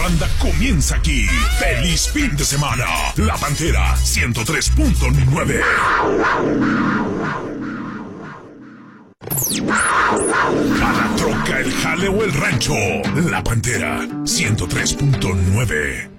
banda comienza aquí. ¡Feliz fin de semana! La Pantera 103.9. A la troca, el jale o el rancho. La Pantera 103.9.